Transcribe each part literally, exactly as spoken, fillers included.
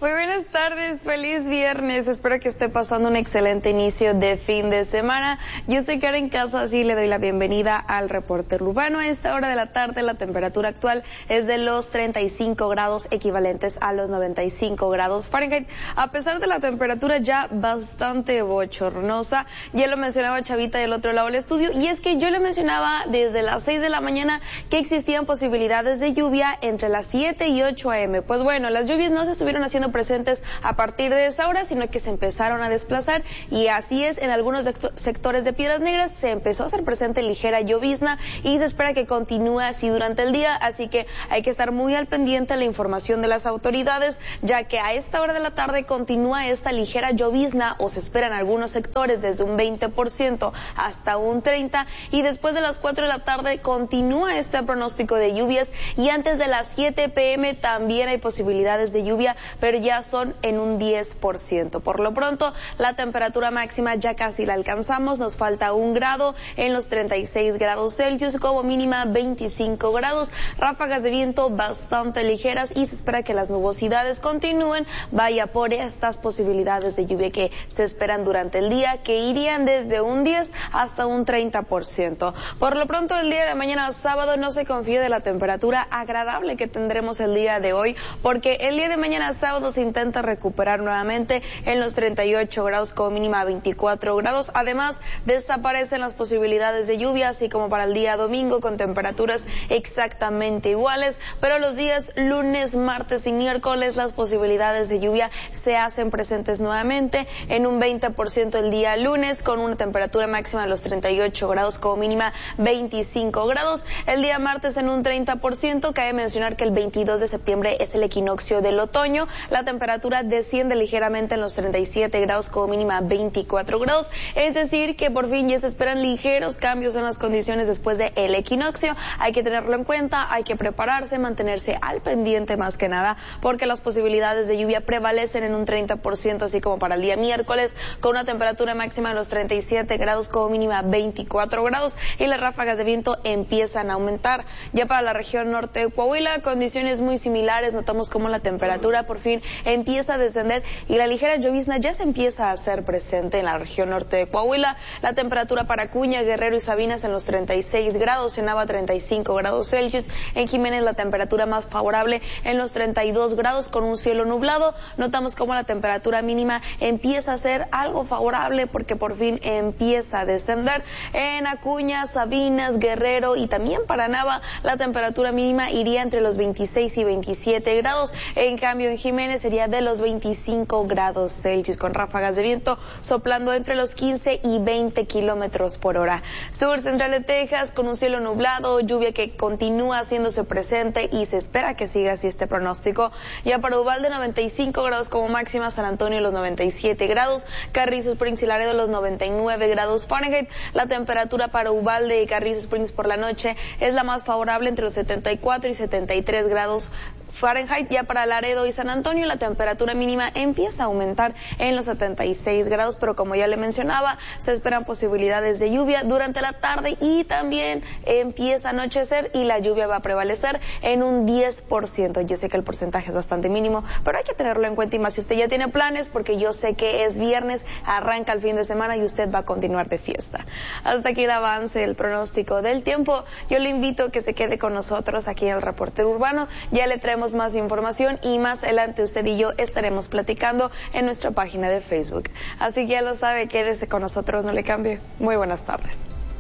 Muy buenas tardes, feliz viernes, espero que esté pasando un excelente inicio de fin de semana. Yo soy Karen Casas y le doy la bienvenida al Reporte Urbano. A esta hora de la tarde la temperatura actual es de los treinta y cinco grados equivalentes a los noventa y cinco grados Fahrenheit. A pesar de la temperatura ya bastante bochornosa, ya lo mencionaba Chavita del otro lado del estudio, y es que yo le mencionaba desde las seis de la mañana que existían posibilidades de lluvia entre las siete y ocho a eme. Pues bueno, las lluvias no se estuvieron haciendo presentes a partir de esa hora, sino que se empezaron a desplazar, y así es, en algunos sectores de Piedras Negras se empezó a hacer presente ligera llovizna y se espera que continúe así durante el día, así que hay que estar muy al pendiente de la información de las autoridades, ya que a esta hora de la tarde continúa esta ligera llovizna, o se espera en algunos sectores desde un veinte por ciento hasta un treinta por ciento, y después de las cuatro de la tarde continúa este pronóstico de lluvias, y antes de las siete pe eme también hay posibilidades de lluvia, pero ya son en un diez por ciento. Por lo pronto, la temperatura máxima ya casi la alcanzamos, nos falta un grado en los treinta y seis grados Celsius, como mínima veinticinco grados, ráfagas de viento bastante ligeras, y se espera que las nubosidades continúen, vaya por estas posibilidades de lluvia que se esperan durante el día, que irían desde un diez hasta un treinta por ciento. Por lo pronto, el día de mañana sábado no se confíe de la temperatura agradable que tendremos el día de hoy, porque el día de mañana sábado se intenta recuperar nuevamente en los treinta y ocho grados, como mínima veinticuatro grados. Además, desaparecen las posibilidades de lluvia, así como para el día domingo, con temperaturas exactamente iguales, pero los días lunes, martes y miércoles las posibilidades de lluvia se hacen presentes nuevamente en un veinte por ciento el día lunes, con una temperatura máxima de los treinta y ocho grados, como mínima veinticinco grados. El día martes en un treinta por ciento, cabe mencionar que el veintidós de septiembre es el equinoccio del otoño, la temperatura desciende ligeramente en los treinta y siete grados, como mínima veinticuatro grados, es decir que por fin ya se esperan ligeros cambios en las condiciones después del equinoccio. Hay que tenerlo en cuenta, hay que prepararse, mantenerse al pendiente más que nada, porque las posibilidades de lluvia prevalecen en un treinta por ciento, así como para el día miércoles, con una temperatura máxima de los treinta y siete grados, como mínima veinticuatro grados, y las ráfagas de viento empiezan a aumentar. Ya para la región norte de Coahuila, condiciones muy similares, notamos como la temperatura por fin empieza a descender y la ligera llovizna ya se empieza a hacer presente en la región norte de Coahuila. La temperatura para Acuña, Guerrero y Sabinas en los treinta y seis grados, en Nava treinta y cinco grados Celsius, en Jiménez la temperatura más favorable en los treinta y dos grados con un cielo nublado. Notamos como la temperatura mínima empieza a ser algo favorable porque por fin empieza a descender. En Acuña, Sabinas, Guerrero y también para Nava la temperatura mínima iría entre los veintiséis y veintisiete grados. En cambio en Jiménez sería de los veinticinco grados Celsius, con ráfagas de viento soplando entre los quince y veinte kilómetros por hora. Sur central de Texas con un cielo nublado, lluvia que continúa haciéndose presente y se espera que siga así este pronóstico. Ya para Uvalde noventa y cinco grados como máxima, San Antonio los noventa y siete grados, Carrizo Springs y Laredo los noventa y nueve grados Fahrenheit. La temperatura para Uvalde y Carrizo Springs por la noche es la más favorable entre los setenta y cuatro y setenta y tres grados Fahrenheit. Ya para Laredo y San Antonio la temperatura mínima empieza a aumentar en los setenta y seis grados, pero como ya le mencionaba, se esperan posibilidades de lluvia durante la tarde y también empieza a anochecer y la lluvia va a prevalecer en un diez por ciento. Yo sé que el porcentaje es bastante mínimo, pero hay que tenerlo en cuenta, y más si usted ya tiene planes, porque yo sé que es viernes, arranca el fin de semana y usted va a continuar de fiesta. Hasta aquí el avance del pronóstico del tiempo. Yo le invito a que se quede con nosotros aquí en el Reportero Urbano. Ya le traemos más información y más adelante usted y yo estaremos platicando en nuestra página de Facebook. Así que ya lo sabe, quédese con nosotros, no le cambie. Muy buenas tardes.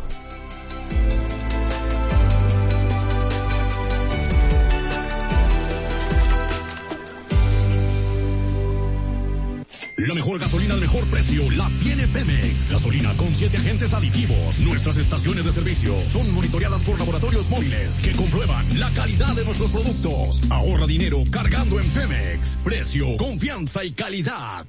La mejor gasolina al mejor precio la tiene Pemex. Gasolina con siete agentes aditivos. Nuestras estaciones de servicio son monitoreadas por laboratorios móviles que comprueban la calidad de nuestros productos. Ahorra dinero cargando en Pemex. Precio, confianza y calidad.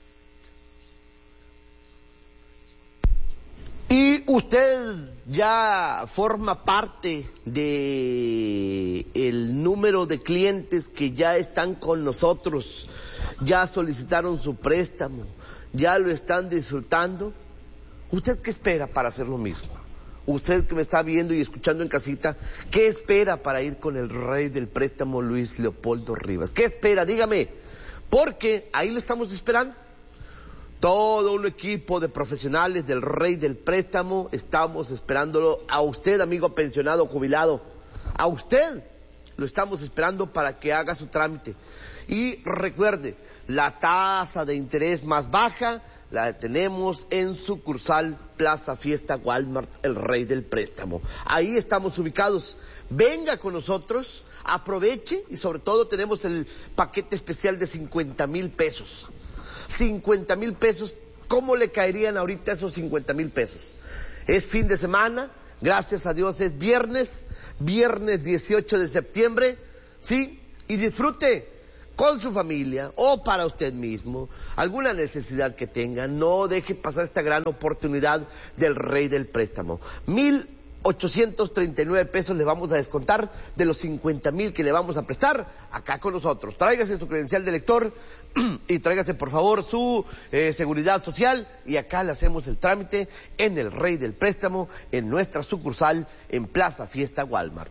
Y usted ya forma parte de el número de clientes que ya están con nosotros, ya solicitaron su préstamo, ya lo están disfrutando. ¿Usted qué espera para hacer lo mismo? Usted que me está viendo y escuchando en casita, ¿qué espera para ir con el rey del préstamo, Luis Leopoldo Rivas? ¿Qué espera? Dígame, porque ahí lo estamos esperando. Todo un equipo de profesionales del Rey del Préstamo, estamos esperándolo a usted, amigo pensionado jubilado, a usted lo estamos esperando para que haga su trámite. Y recuerde, la tasa de interés más baja la tenemos en sucursal Plaza Fiesta Walmart, el Rey del Préstamo. Ahí estamos ubicados. Venga con nosotros, aproveche, y sobre todo tenemos el paquete especial de cincuenta mil pesos. cincuenta mil pesos, ¿cómo le caerían ahorita esos cincuenta mil pesos? Es fin de semana, gracias a Dios es viernes, viernes dieciocho de septiembre, ¿sí? Y disfrute con su familia o para usted mismo, alguna necesidad que tenga, no deje pasar esta gran oportunidad del Rey del Préstamo. Mil ochocientos treinta y nueve pesos le vamos a descontar de los cincuenta mil que le vamos a prestar acá con nosotros. Tráigase su credencial de lector y tráigase por favor su eh, seguridad social y acá le hacemos el trámite en el Rey del Préstamo, en nuestra sucursal en Plaza Fiesta Walmart.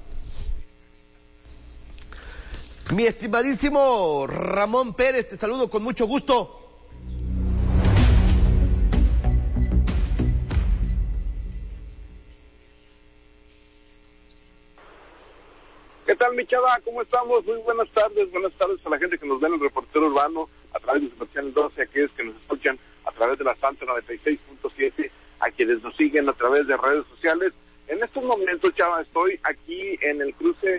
Mi estimadísimo Ramón Pérez, te saludo con mucho gusto. ¿Qué tal, mi chava? ¿Cómo estamos? Muy buenas tardes. Buenas tardes a la gente que nos ve en el Reportero Urbano a través de Superchannel doce, a aquellos que nos escuchan a través de la Santa noventa y seis punto siete, a quienes nos siguen a través de redes sociales. En estos momentos, chava, estoy aquí en el cruce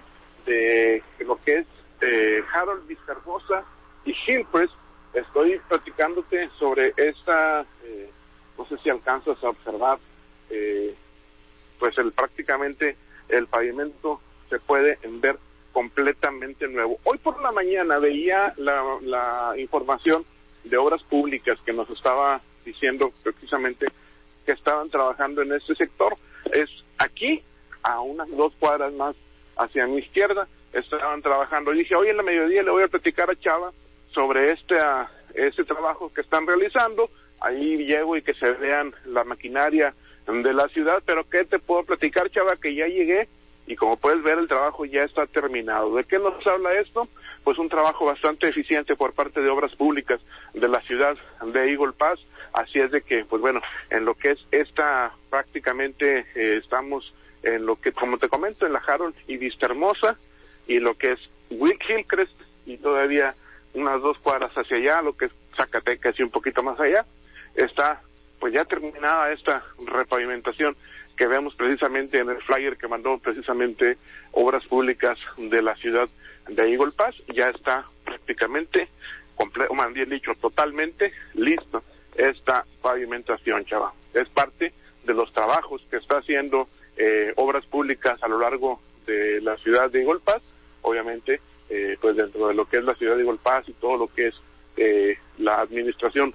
de lo que es eh, Harold Vistahermosa y Hillcrest. Estoy platicándote sobre esta, eh, no sé si alcanzas a observar, eh, pues el prácticamente el pavimento se puede ver completamente nuevo. Hoy por la mañana veía la, la información de Obras Públicas que nos estaba diciendo precisamente que estaban trabajando en este sector. Es aquí, a unas dos cuadras más hacia mi izquierda, estaban trabajando. Y dije, hoy en la mediodía le voy a platicar a Chava sobre este, uh, este trabajo que están realizando. Ahí llego y que se vean la maquinaria de la ciudad, pero ¿qué te puedo platicar, Chava? Que ya llegué y como puedes ver el trabajo ya está terminado. ¿De qué nos habla esto? Pues un trabajo bastante eficiente por parte de Obras Públicas de la ciudad de Eagle Pass. Así es de que, pues bueno, en lo que es esta, prácticamente eh, estamos en lo que, como te comento, en la Harold y Vistahermosa, y lo que es Will Hillcrest, y todavía unas dos cuadras hacia allá, lo que es Zacatecas y un poquito más allá, está pues ya terminada esta repavimentación que vemos precisamente en el flyer que mandó precisamente Obras Públicas de la ciudad de Eagle Pass. Ya está prácticamente, comple- más bien dicho, totalmente listo esta pavimentación, chava. Es parte de los trabajos que está haciendo eh, Obras Públicas a lo largo de la ciudad de Eagle Pass, obviamente, eh, pues dentro de lo que es la ciudad de Eagle Pass y todo lo que es eh, la administración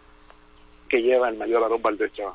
que lleva el mayor Aarón Valdez, chava.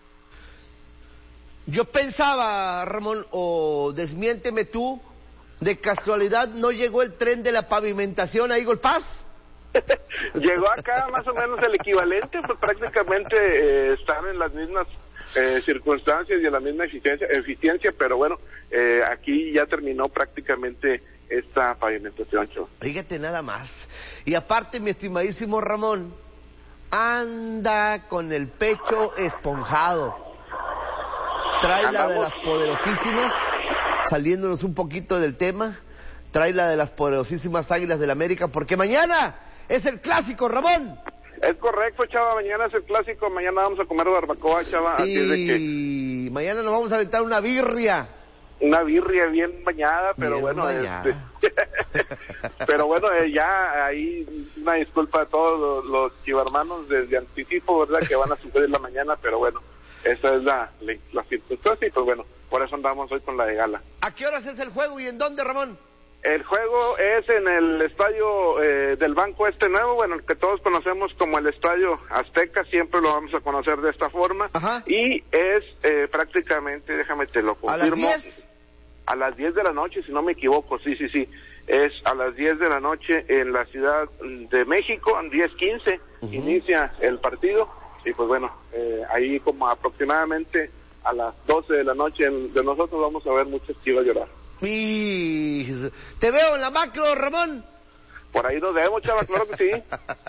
Yo pensaba, Ramón, o desmiénteme tú, de casualidad no llegó el tren de la pavimentación a Eagle Pass. Llegó acá más o menos el equivalente, pues prácticamente eh, están en las mismas eh, circunstancias y en la misma eficiencia, eficiencia pero bueno, eh, aquí ya terminó prácticamente esta pavimentación, chavo. Fíjate nada más. Y aparte, mi estimadísimo Ramón, anda con el pecho esponjado. Trae la de las poderosísimas, saliéndonos un poquito del tema, trae la de las poderosísimas Águilas del América, porque mañana es el clásico, Ramón. Es correcto, chava, mañana es el clásico, mañana vamos a comer barbacoa, chava, así y es de que... mañana nos vamos a aventar una birria. Una birria bien bañada, pero bien bueno, bañada. Este... pero bueno, eh, ya ahí una disculpa a todos los, los chivarmanos desde anticipo, ¿verdad? Que van a sufrir la mañana, pero bueno, esa es la, la, la circunstancia y pues bueno, por eso andamos hoy con la de gala. ¿A qué horas es el juego y en dónde, Ramón? El juego es en el estadio eh, del Banco Este Nuevo, bueno, el que todos conocemos como el Estadio Azteca, siempre lo vamos a conocer de esta forma. Ajá. Y es eh, prácticamente, déjame te lo confirmo. ¿A las diez? A las diez de la noche, si no me equivoco, sí, sí, sí. Es a las diez de la noche en la Ciudad de México, diez quince, uh-huh. Inicia el partido. Y pues bueno, eh, ahí como aproximadamente a las doce de la noche en, de nosotros vamos a ver muchas chivas llorar. Y te veo en la macro, Ramón. Por ahí nos vemos, Chava, claro que sí.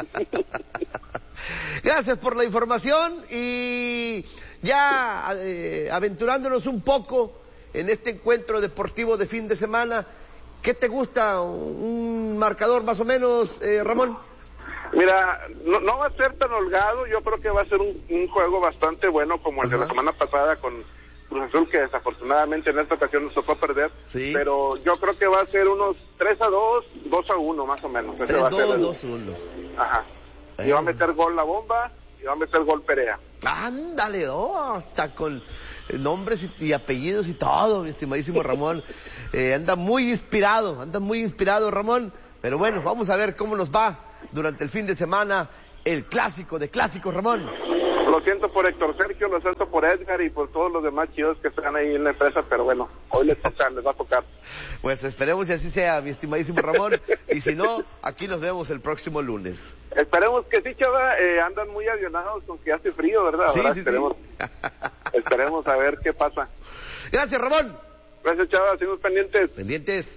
Gracias por la información y ya eh, aventurándonos un poco en este encuentro deportivo de fin de semana, ¿qué te gusta? ¿Un marcador más o menos, eh, Ramón? Mira, no, no va a ser tan holgado, yo creo que va a ser un, un juego bastante bueno como el Ajá. de la semana pasada con Cruz Azul, que desafortunadamente en esta ocasión nos tocó perder, sí. Pero yo creo que va a ser unos tres a dos, dos a uno más o menos. tres a dos, dos a uno. Ajá. Y va a meter gol la Bomba y va a meter gol Perea. Ándale, oh, hasta con nombres y, y apellidos y todo, mi estimadísimo Ramón. Eh, anda muy inspirado, anda muy inspirado Ramón. Pero bueno, vamos a ver cómo nos va durante el fin de semana el clásico de clásicos, Ramón. Lo siento por Héctor Sergio, lo siento por Edgar y por todos los demás chidos que están ahí en la empresa, pero bueno, hoy les toca, les va a tocar. Pues esperemos que así sea, mi estimadísimo Ramón, y si no, aquí nos vemos el próximo lunes. Esperemos que sí, Chava, eh, andan muy avionados con que hace frío, ¿verdad? Sí, Ahora sí, esperemos, sí. esperemos a ver qué pasa. Gracias, Ramón. Gracias, Chava, seguimos pendientes. Pendientes.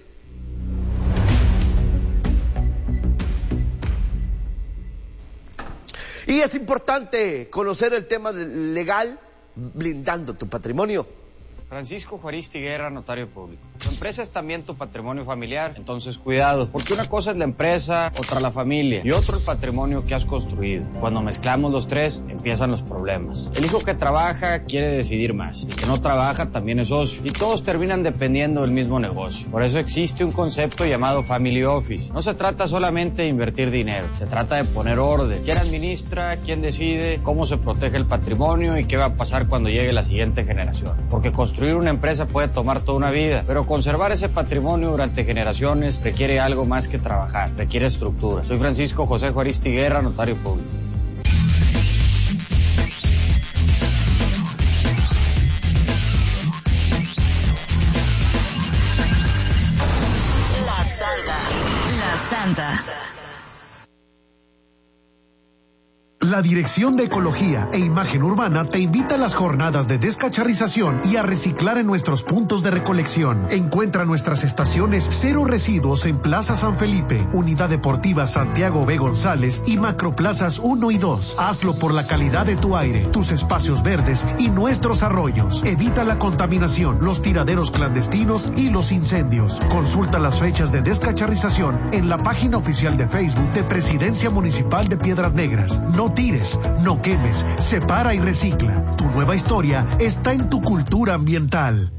Y es importante conocer el tema legal, blindando tu patrimonio. Francisco Juaristi Guerra, notario público. Tu empresa es también tu patrimonio familiar, entonces cuidado, porque una cosa es la empresa, otra la familia y otro el patrimonio que has construido. Cuando mezclamos los tres, empiezan los problemas. El hijo que trabaja quiere decidir más, el que no trabaja también es socio y todos terminan dependiendo del mismo negocio. Por eso existe un concepto llamado Family Office. No se trata solamente de invertir dinero, se trata de poner orden. ¿Quién administra? ¿Quién decide? ¿Cómo se protege el patrimonio? ¿Y qué va a pasar cuando llegue la siguiente generación? Porque construir una empresa puede tomar toda una vida, pero conservar ese patrimonio durante generaciones requiere algo más que trabajar, requiere estructura. Soy Francisco José Juaristi Guerra, notario público. La Santa. La Santa. La Dirección de Ecología e Imagen Urbana te invita a las jornadas de descacharrización y a reciclar en nuestros puntos de recolección. Encuentra nuestras estaciones Cero Residuos en Plaza San Felipe, Unidad Deportiva Santiago B. González y Macroplazas uno y dos. Hazlo por la calidad de tu aire, tus espacios verdes y nuestros arroyos. Evita la contaminación, los tiraderos clandestinos y los incendios. Consulta las fechas de descacharrización en la página oficial de Facebook de Presidencia Municipal de Piedras Negras. No tires, no quemes, separa y recicla. Tu nueva historia está en tu cultura ambiental.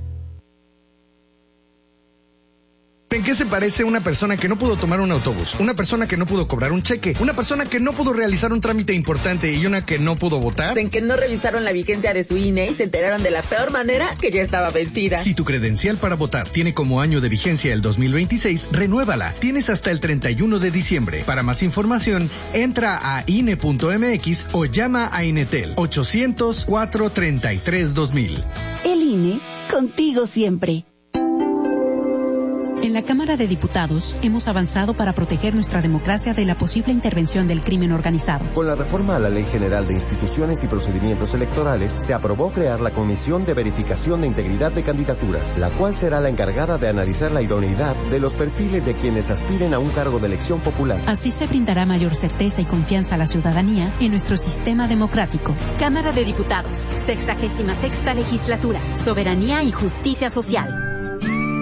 ¿En qué se parece una persona que no pudo tomar un autobús, una persona que no pudo cobrar un cheque, una persona que no pudo realizar un trámite importante y una que no pudo votar? En que no revisaron la vigencia de su I N E y se enteraron de la peor manera que ya estaba vencida. Si tu credencial para votar tiene como año de vigencia el dos mil veintiséis, renuévala. Tienes hasta el treinta y uno de diciembre. Para más información, entra a I N E punto M X o llama a Inetel ochocientos, cuatrocientos treinta y tres, dos mil. El I N E, contigo siempre. En la Cámara de Diputados hemos avanzado para proteger nuestra democracia de la posible intervención del crimen organizado. Con la reforma a la Ley General de Instituciones y Procedimientos Electorales, se aprobó crear la Comisión de Verificación de Integridad de Candidaturas, la cual será la encargada de analizar la idoneidad de los perfiles de quienes aspiren a un cargo de elección popular. Así se brindará mayor certeza y confianza a la ciudadanía en nuestro sistema democrático. Cámara de Diputados, sexagésima sexta legislatura, soberanía y justicia social.